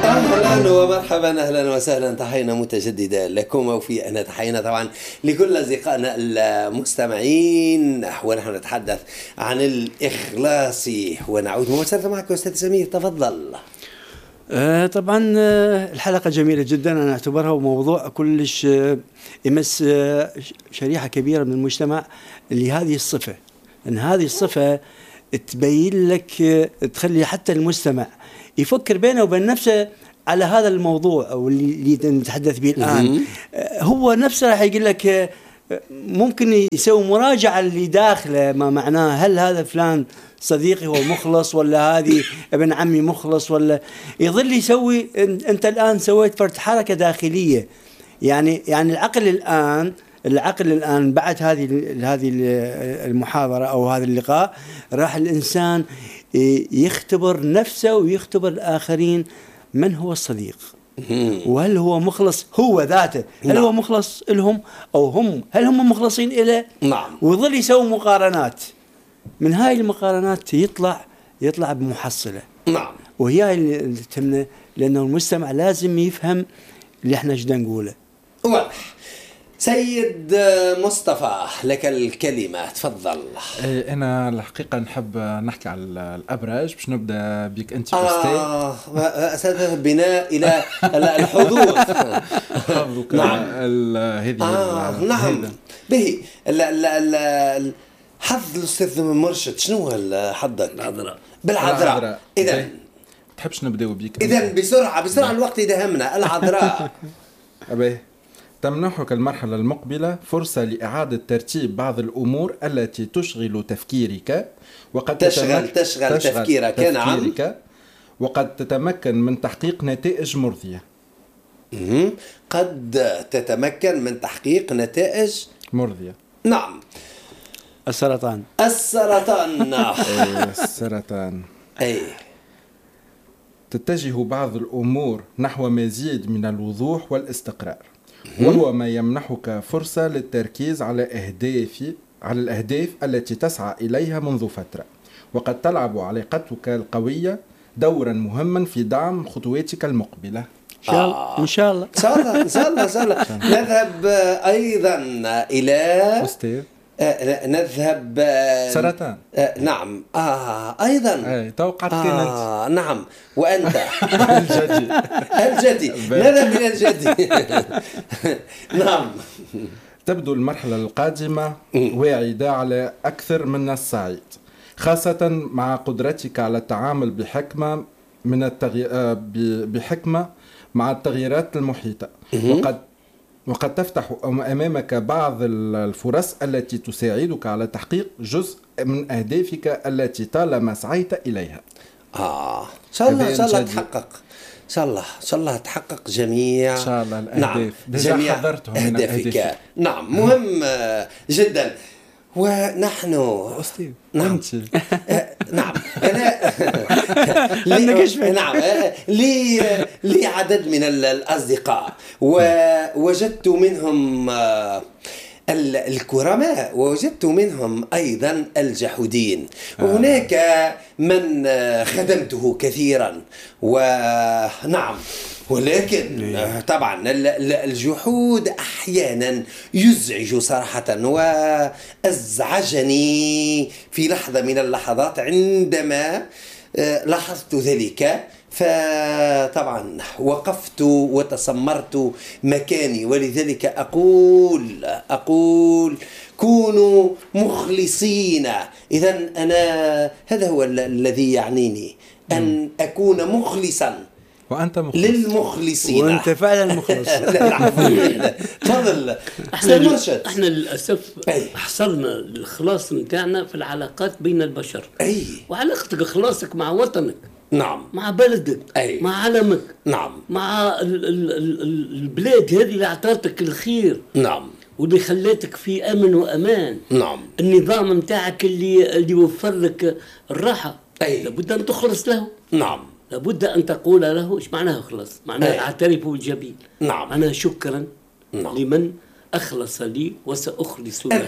أهلا ومرحبا، أهلا وسهلا، تحينا متجددا لكم وفي أنا تحينا طبعا لكل أصدقائنا المستمعين، ونحن نتحدث عن الإخلاص. ونعود مباشرة معك أستاذ سمير، تفضل. طبعا الحلقة جميلة جدا، أنا أعتبرها موضوع كلش يمس شريحة كبيرة من المجتمع لهذه الصفة، أن هذه الصفة تبين لك، تخلي حتى المستمع يفكر بينه وبين نفسه على هذا الموضوع أو اللي نتحدث به الآن. هو نفسه راح يقول لك، ممكن يسوي مراجعة اللي داخله، ما معناه هل هذا فلان صديقي هو مخلص، ولا هذه ابن عمي مخلص، ولا يظل يسوي. أنت الآن سويت فرد حركة داخلية، يعني العقل الآن بعد هذه المحاضرة أو هذا اللقاء راح الإنسان يختبر نفسه ويختبر الآخرين من هو الصديق، وهل هو مخلص هو ذاته، هل هو مخلص لهم أو هل هم مخلصين إليه. نعم. ويظل يسوي مقارنات، من هاي المقارنات يطلع بمحصلة. نعم. وهي اللي تهمنا، لأنه المستمع لازم يفهم اللي احنا جدا نقوله. واضح. سيد مصطفى لك الكلمة، تفضل. أنا الحقيقة نحب نحكي على الأبرج، باش نبدأ بك أنت أستاذ. سأذهب بنا إلى الحضور. نعم. هذه نعم. به حظ الأستاذ مرشد، شنو حظك؟ بالعذراء. إذن تحبش نبدأ بك؟ إذن بسرعة الوقت يدهمنا. العذراء. أبي تمنحك المرحلة المقبلة فرصة لإعادة ترتيب بعض الأمور التي تشغل تفكيرك، وقد تشغل تفكيرك. نعم. وقد تتمكن من تحقيق نتائج مرضية. قد تتمكن من تحقيق نتائج مرضية. نعم. السرطان. السرطان. أي. تتجه بعض الأمور نحو مزيد من الوضوح والاستقرار، وهو ما يمنحك فرصة للتركيز على الأهداف التي تسعى إليها منذ فترة، وقد تلعب علاقتك القوية دورا مهما في دعم خطواتك المقبلة. إن شاء الله. نذهب أيضا إلى أستاذ. نذهب سرطان. نعم. أيضا توقعت كانت. نعم. وأنت الجدي. نذهب إلى الجدي. نعم. تبدو المرحلة القادمة واعدة على أكثر من الصعيد، خاصة مع قدرتك على التعامل بحكمة مع التغييرات المحيطة، وقد تفتح أمامك بعض الفرص التي تساعدك على تحقيق جزء من أهدافك التي طالما سعيت إليها. إن شاء الله تحقق. إن شاء الله تحقق جميع إن شاء الله الأهداف. نعم. جميع أهدافك. نعم. مهم جدا. ونحن نعم. نعم. نعم. لي عدد من الأصدقاء، ووجدت منهم الكرماء، ووجدت منهم أيضا الجحودين. وهناك من خدمته كثيرا، ونعم، ولكن طبعا الجحود أحيانا يزعج صراحة، وأزعجني في لحظة من اللحظات عندما لاحظت ذلك. فطبعا وقفت وتسمرت مكاني، ولذلك أقول كونوا مخلصين. إذن أنا هذا هو الذي يعنيني، أن أكون مخلصا. وأنت مخلص. للمخلصين. وأنت فعلا مخلص. تفضل. احنا للأسف حصلنا الإخلاص متاعنا في العلاقات بين البشر. وعلاقتك إخلاصك مع وطنك. نعم. مع بلدك. مع علمك. نعم. مع البلاد هذه اللي اعطتك الخير. نعم. واللي خلاتك في أمن وأمان. نعم. النظام متاعك اللي يوفر لك الراحة. لابد أن تخلص له. نعم. لابد أن تقول له إيش معناه خلص، معناه اعترف بالجميل. نعم. أنا شكرا لمن أخلص لي وسأخلص له. أنت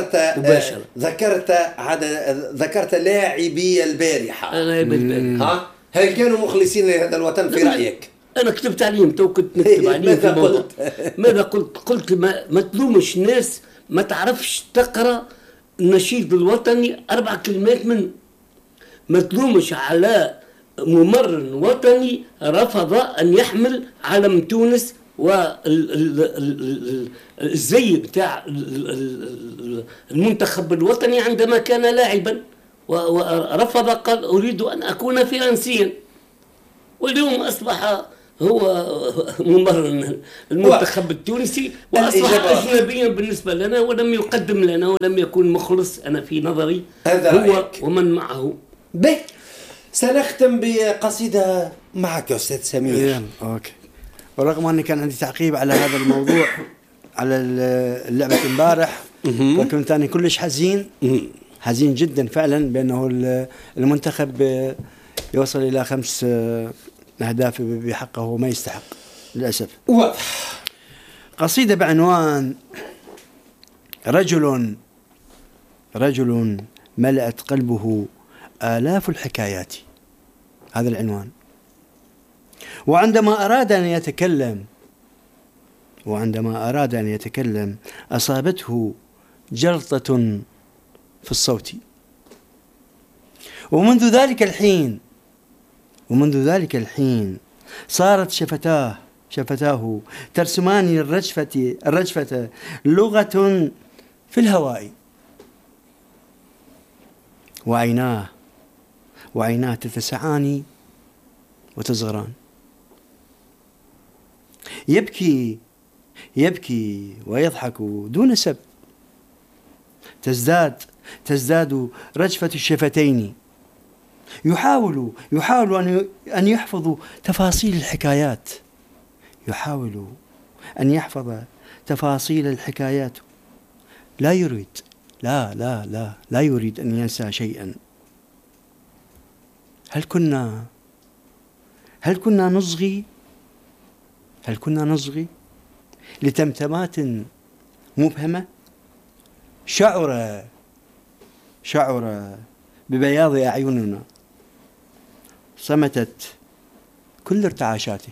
ذكرت لاعبي البارحة. لاعبي البارحة. هل كانوا مخلصين لهذا الوطن في رأيك؟ أنا كتبت عليهم، تو كنت نكتب عليهم في الموضوع. ماذا قلت؟ قلت ما تلومش ناس ما تعرفش تقرأ النشيد الوطني 4 كلمات منه. ما تلومش على ممرن وطني رفض أن يحمل علم تونس والزي بتاع المنتخب الوطني عندما كان لاعبا، ورفض، قال أريد أن أكون فرنسيا. واليوم أصبح هو ممرن المنتخب التونسي وأصبح أجنبيا بالنسبة لنا، ولم يقدم لنا ولم يكن مخلص أنا في نظري هو ومن معه. به سنختم بقصيدة معك يا أستاذ سمير. أوكي. ورغم أني كان عندي تعقيب على هذا الموضوع على اللعبة امبارح، وكنت أنا كلش حزين جدا فعلا بأنه المنتخب يوصل إلى 5 أهداف بحقه وما يستحق للأسف. واضح. قصيدة بعنوان رجل ملأت قلبه آلاف الحكايات. هذا العنوان. وعندما أراد أن يتكلم أصابته جلطة في الصوت. ومنذ ذلك الحين صارت شفتاه ترسمان الرجفة لغة في الهواء. وعيناه تتسعان وتصغران. يبكي ويضحك دون سبب. تزداد رجفة الشفتين. يحاول أن يحفظ تفاصيل الحكايات. لا يريد أن ينسى شيئا. هل كنا نصغي لتمتمات مبهمة؟ شعر ببياض أعيننا. صمتت كل ارتعاشاته.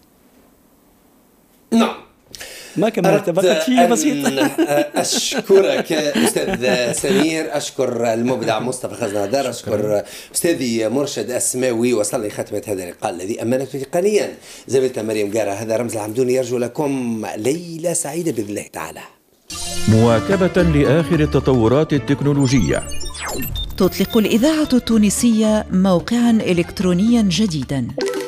نعم. ما كملت، بقت شيء بسيط. أشكرك أستاذ سمير، أشكر المبدع مصطفى خزنادار، أشكر أستاذي مرشد السماوي. وصل لي ختمة هذا اللقاء الذي أمنته تقنيا زميلتنا مريم قارة. هذا رمز العمدوني، يرجو لكم ليلة سعيدة بإذن الله تعالى. مواكبة لآخر التطورات التكنولوجية، تطلق الإذاعة التونسية موقعا إلكترونيا جديدا،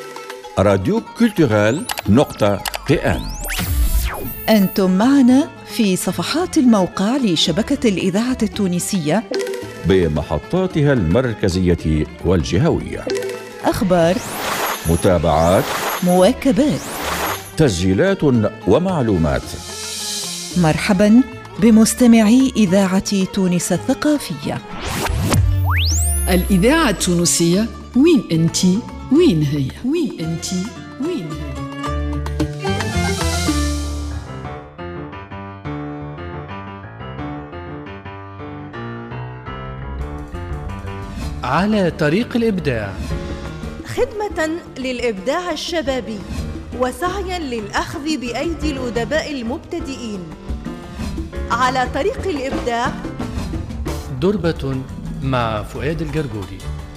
radioculturel.tn. أنتم معنا في صفحات الموقع لشبكة الإذاعة التونسية بمحطاتها المركزية والجهوية، أخبار، متابعات، مواكبات، تسجيلات ومعلومات. مرحبا بمستمعي إذاعة تونس الثقافية. الإذاعة التونسية، وين أنتي؟ وين هي؟ وين أنتي؟ وين هي؟ على طريق الإبداع، خدمة للإبداع الشبابي وسعيا للأخذ بأيدي الأدباء المبتدئين. على طريق الإبداع، دربة مع فؤاد الجرجوري.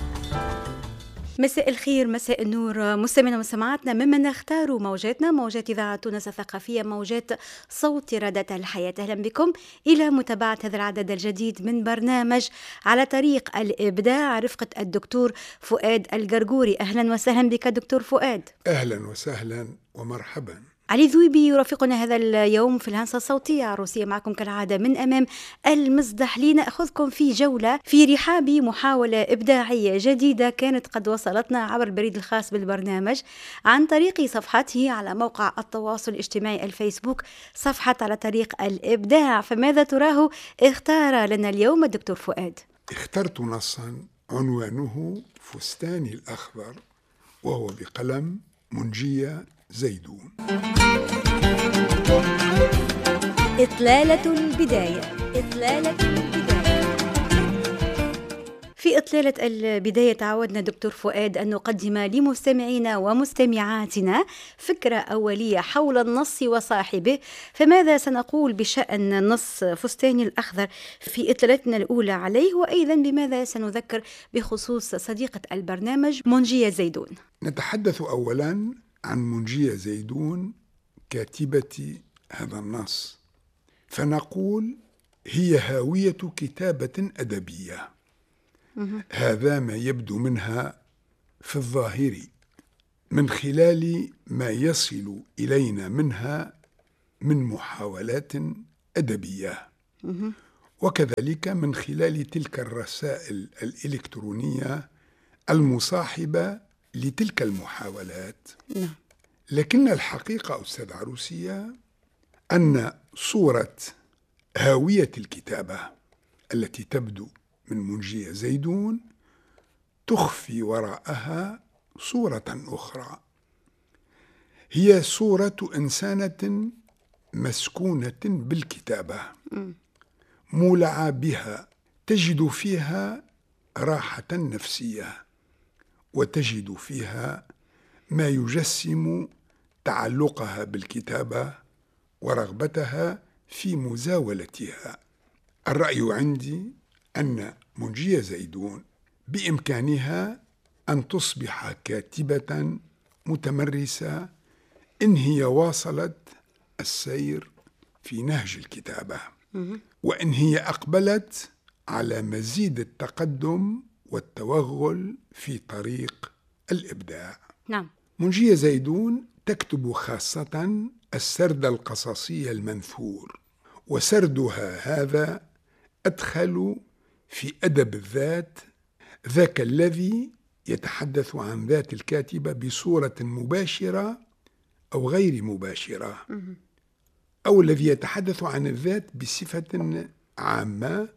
مساء الخير، مساء النور مستمعينا ومستمعاتنا ممن نختار موجاتنا، موجات إذاعة تونس الثقافية، موجات صوت رادة الحياة. أهلا بكم إلى متابعة هذا العدد الجديد من برنامج على طريق الإبداع رفقة الدكتور فؤاد الجرجوري. أهلا وسهلا بك دكتور فؤاد. أهلا وسهلا ومرحبا. علي ذويبي يرافقنا هذا اليوم في الهندسة الصوتية. عروسية معكم كالعادة من أمام المسدح لنأخذكم في جولة في رحاب محاولة إبداعية جديدة كانت قد وصلتنا عبر البريد الخاص بالبرنامج عن طريق صفحته على موقع التواصل الاجتماعي الفيسبوك، صفحة على طريق الإبداع. فماذا تراه اختار لنا اليوم الدكتور فؤاد؟ اخترت نصا عنوانه فستاني الأخضر، وهو بقلم منجية زيدون. إطلالة البداية. في إطلالة البداية تعودنا دكتور فؤاد أن نقدم لمستمعينا ومستمعاتنا فكرة أولية حول النص وصاحبه، فماذا سنقول بشأن نص فستاني الأخضر في إطلالتنا الأولى عليه، وأيضا بماذا سنذكر بخصوص صديقة البرنامج منجية زيدون؟ نتحدث أولا عن منجية زيدون كاتبة هذا النص، فنقول هي هاوية كتابة أدبية. هذا ما يبدو منها في الظاهر من خلال ما يصل إلينا منها من محاولات أدبية، وكذلك من خلال تلك الرسائل الإلكترونية المصاحبة لتلك المحاولات. لكن الحقيقة أستاذ عروسية أن صورة هاوية الكتابة التي تبدو من منجية زيدون تخفي وراءها صورة أخرى، هي صورة إنسانة مسكونة بالكتابة مولعة بها، تجد فيها راحة نفسية، وتجد فيها ما يجسم تعلقها بالكتابة ورغبتها في مزاولتها. الرأي عندي أن منجية زيدون بإمكانها أن تصبح كاتبة متمرسة إن هي واصلت السير في نهج الكتابة، وإن هي أقبلت على مزيد التقدم والتوغل في طريق الإبداع. نعم. منجية زيدون تكتب خاصة السرد القصصي المنثور، وسردها هذا أدخل في أدب الذات، ذاك الذي يتحدث عن ذات الكاتبة بصورة مباشرة أو غير مباشرة، أو الذي يتحدث عن الذات بصفة عامة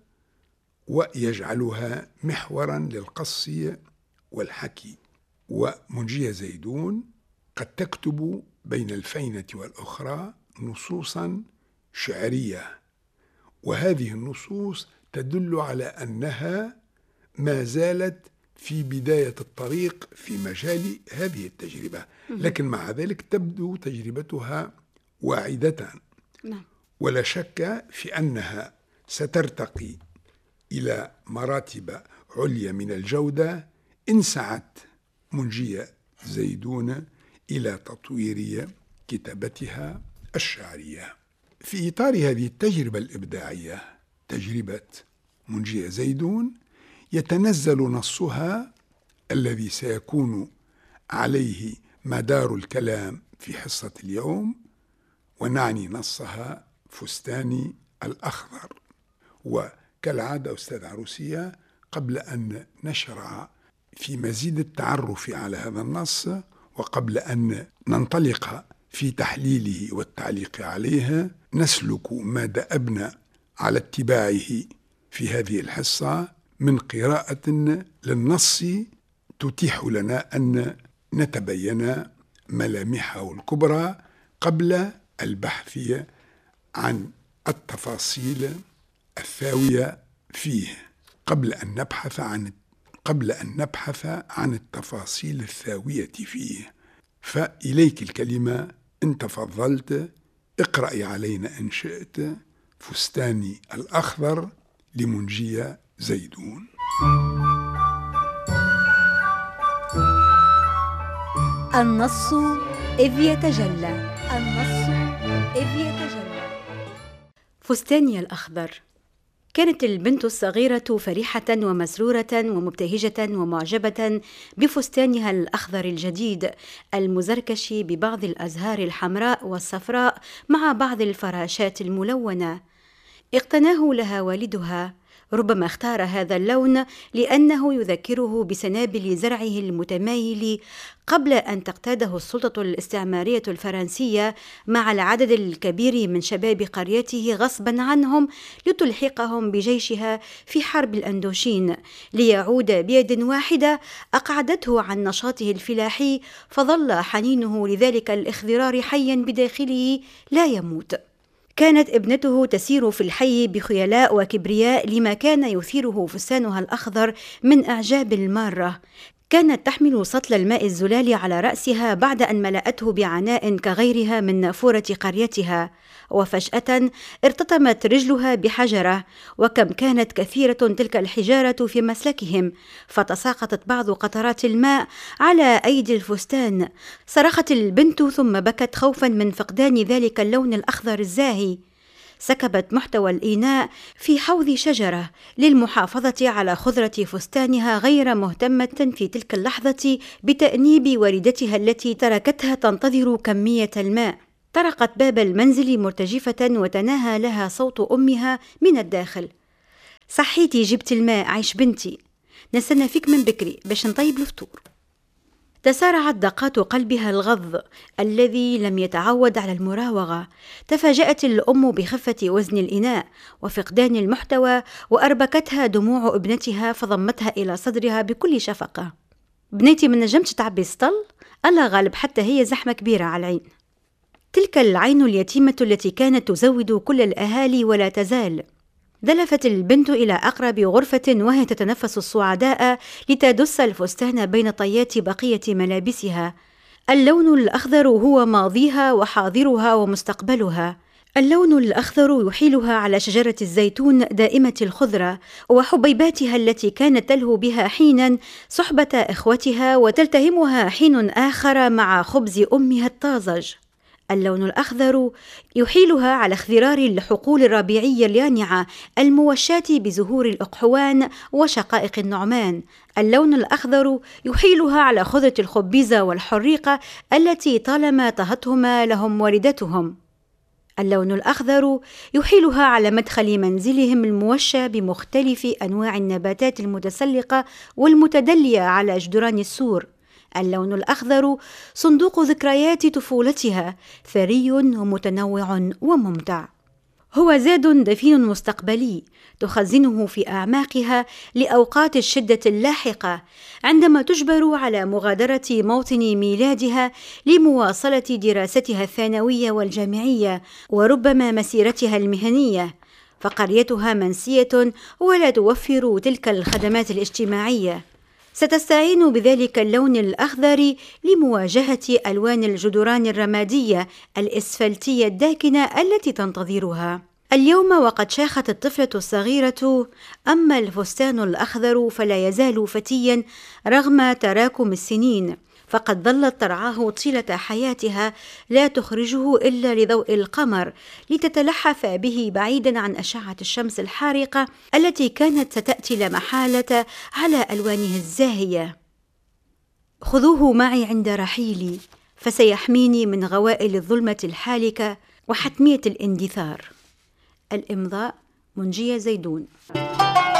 ويجعلها محورا للقص والحكي. ومنجية زيدون قد تكتب بين الفينة والأخرى نصوصا شعرية، وهذه النصوص تدل على أنها ما زالت في بداية الطريق في مجال هذه التجربة، لكن مع ذلك تبدو تجربتها واعدة، ولا شك في أنها سترتقي إلى مراتب عليا من الجودة إن سعت منجية زيدون إلى تطوير كتابتها الشعرية. في إطار هذه التجربة الإبداعية، تجربة منجية زيدون، يتنزل نصها الذي سيكون عليه مدار الكلام في حصة اليوم، ونعني نصها فستاني الأخضر. وكالعادة أستاذ عروسية، قبل أن نشرع في مزيد التعرف على هذا النص، وقبل أن ننطلق في تحليله والتعليق عليه، نسلك ما دأبنا على اتباعه في هذه الحصة من قراءة للنص تتيح لنا أن نتبين ملامحه الكبرى قبل البحث عن التفاصيل الثاوية فيه، قبل أن نبحث عن التفاصيل الثاوية فيه. فإليك الكلمة إن تفضلت، اقرأي علينا إن شئت فستاني الأخضر لمنجية زيدون. النص إذ يتجلى، النص إذ يتجلى. فستاني الأخضر. كانت البنت الصغيرة فرحة ومسرورة ومبتهجة ومعجبة بفستانها الأخضر الجديد المزركش ببعض الأزهار الحمراء والصفراء مع بعض الفراشات الملونة. اقتناه لها والدها، ربما اختار هذا اللون لأنه يذكره بسنابل زرعه المتمايل قبل أن تقتاده السلطة الاستعمارية الفرنسية مع العدد الكبير من شباب قريته غصبا عنهم لتلحقهم بجيشها في حرب الأندوشين، ليعود بيد واحدة أقعدته عن نشاطه الفلاحي، فظل حنينه لذلك الاخضرار حيا بداخله لا يموت. كانت ابنته تسير في الحي بخيلاء وكبرياء لما كان يثيره فستانها الأخضر من إعجاب المارة. كانت تحمل سطل الماء الزلال على رأسها بعد أن ملأته بعناء كغيرها من نافورة قريتها، وفجأة ارتطمت رجلها بحجرة، وكم كانت كثيرة تلك الحجارة في مسلكهم، فتساقطت بعض قطرات الماء على أيدي الفستان. صرخت البنت ثم بكت خوفا من فقدان ذلك اللون الأخضر الزاهي. سكبت محتوى الإناء في حوض شجرة للمحافظة على خضرة فستانها، غير مهتمة في تلك اللحظة بتأنيب والدتها التي تركتها تنتظر كمية الماء. طرقت باب المنزل مرتجفة وتناهى لها صوت أمها من الداخل: صحيتي جبت الماء، عيش بنتي، نستنى فيك من بكري باش نطيب الفطور. تسارعت دقات قلبها الغض الذي لم يتعود على المراوغة. تفاجأت الأم بخفة وزن الإناء وفقدان المحتوى، وأربكتها دموع ابنتها فضمتها إلى صدرها بكل شفقة. بنيتي من نجمتش تعبي سطل؟ الله غالب، حتى هي زحمة كبيرة على العين. تلك العين اليتيمة التي كانت تزود كل الأهالي ولا تزال. دلفت البنت إلى أقرب غرفة وهي تتنفس الصعداء لتدس الفستان بين طيات بقية ملابسها. اللون الأخضر هو ماضيها وحاضرها ومستقبلها. اللون الأخضر يحيلها على شجرة الزيتون دائمة الخضرة وحبيباتها التي كانت تلهو بها حينا صحبة إخوتها وتلتهمها حين آخر مع خبز أمها الطازج. اللون الأخضر يحيلها على اخضرار الحقول الربيعية اليانعة الموشاة بزهور الأقحوان وشقائق النعمان. اللون الأخضر يحيلها على خضرة الخبيزة والحريقة التي طالما طهتهما لهم والدتهم. اللون الأخضر يحيلها على مدخل منزلهم الموشى بمختلف أنواع النباتات المتسلقة والمتدلية على جدران السور. اللون الأخضر صندوق ذكريات طفولتها، ثري ومتنوع وممتع. هو زاد دفين مستقبلي تخزنه في أعماقها لأوقات الشدة اللاحقة، عندما تجبر على مغادرة موطن ميلادها لمواصلة دراستها الثانوية والجامعية وربما مسيرتها المهنية، فقريتها منسية ولا توفر تلك الخدمات الاجتماعية. ستستعين بذلك اللون الأخضر لمواجهة ألوان الجدران الرمادية الإسفلتية الداكنة التي تنتظرها. اليوم وقد شاخت الطفلة الصغيرة، أما الفستان الأخضر فلا يزال فتيا رغم تراكم السنين، فقد ظلت ترعاه طيلة حياتها، لا تخرجه إلا لضوء القمر لتتلحف به بعيدا عن أشعة الشمس الحارقة التي كانت ستأتي لا محالة على ألوانه الزاهية. خذوه معي عند رحيلي فسيحميني من غوائل الظلمة الحالكة وحتمية الاندثار. الإمضاء منجية زيدون.